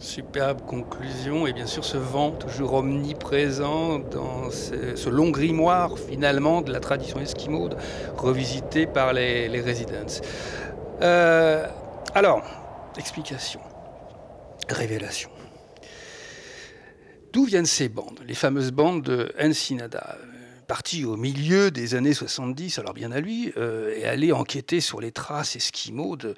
Superbe conclusion, et bien sûr ce vent toujours omniprésent dans ce long grimoire finalement de la tradition esquimaude revisité par les Residents. Euh, alors, explication, révélation. D'où viennent ces bandes, les fameuses bandes de Ensenada, parti au milieu des années 70, alors bien à lui, et allé enquêter sur les traces esquimaudes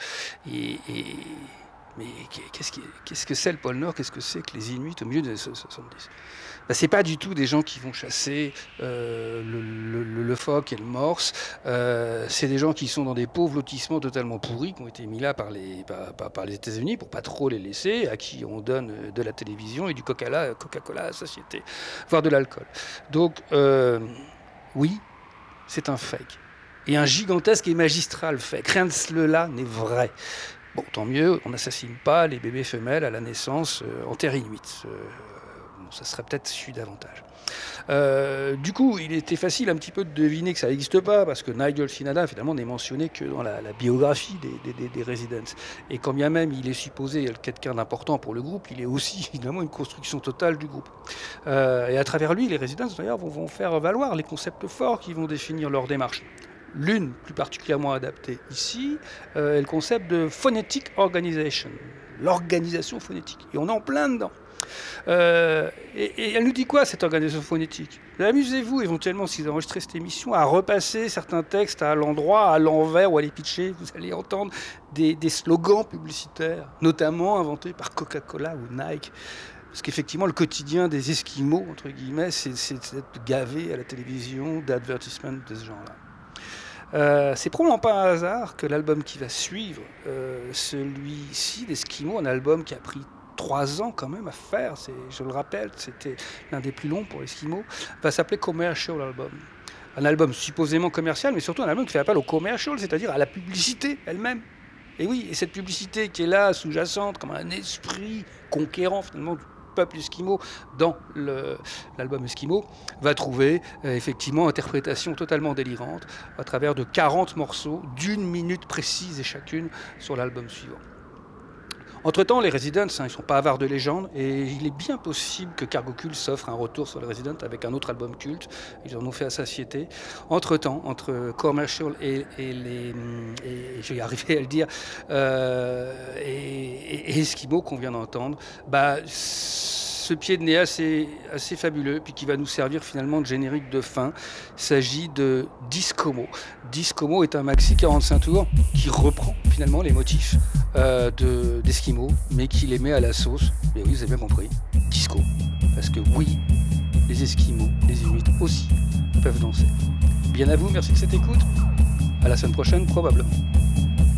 mais qu'est-ce que c'est le pôle Nord? Qu'est-ce que c'est que les Inuits au milieu des années 70? C'est pas du tout des gens qui vont chasser le phoque et le morse. C'est des gens qui sont dans des pauvres lotissements totalement pourris qui ont été mis là par les États-Unis pour pas trop les laisser, à qui on donne de la télévision et du Coca-Cola à la société, voire de l'alcool. Donc oui, c'est un fake. Et un gigantesque et magistral fake. Rien de cela n'est vrai. Bon, tant mieux, on n'assassine pas les bébés femelles à la naissance en terre inuite. Ça serait peut-être su davantage. Du coup, il était facile un petit peu de deviner que ça n'existe pas, parce que Nigel Sinada, finalement, n'est mentionné que dans la biographie des Residents. Et quand bien même il est supposé être quelqu'un d'important pour le groupe, il est aussi, évidemment, une construction totale du groupe. Et à travers lui, les Residents, d'ailleurs, vont faire valoir les concepts forts qui vont définir leur démarche. L'une plus particulièrement adaptée ici est le concept de phonetic organization, l'organisation phonétique. Et on est en plein dedans. Et elle nous dit quoi, cette organisation phonétique? Amusez-vous éventuellement, si vous enregistrez cette émission, à repasser certains textes à l'endroit, à l'envers ou à les pitcher. Vous allez entendre des slogans publicitaires, notamment inventés par Coca-Cola ou Nike. Parce qu'effectivement, le quotidien des Esquimaux, entre guillemets, c'est d'être gavé à la télévision d'advertisements de ce genre-là. C'est probablement pas un hasard que l'album qui va suivre, celui-ci d'Esquimaux, un album qui a pris 3 ans quand même à faire, je le rappelle, c'était l'un des plus longs pour Esquimaux, va s'appeler Commercial Album. Un album supposément commercial, mais surtout un album qui fait appel au commercial, c'est-à-dire à la publicité elle-même. Et oui, et cette publicité qui est là, sous-jacente, comme un esprit conquérant finalement du peuple esquimau dans l'album Esquimau, va trouver effectivement interprétation totalement délirante à travers de 40 morceaux d'1 minute précise et chacune sur l'album suivant. Entre-temps, les Residents, ils ne sont pas avares de légendes, et il est bien possible que Cargo Cult s'offre un retour sur les Residents avec un autre album culte. Ils en ont fait à satiété. Entre-temps, entre Commercial et je vais y arriver à le dire, et Esquimaux qu'on vient d'entendre, ce pied de nez assez fabuleux, puis qui va nous servir finalement de générique de fin. Il s'agit de Discomo. Discomo est un maxi 45 tours qui reprend finalement les motifs d'Esquimaux, mais qui les met à la sauce. Et oui, vous avez bien compris, disco. Parce que oui, les Esquimaux, les Inuits aussi, peuvent danser. Bien à vous, merci de cette écoute. À la semaine prochaine, probablement.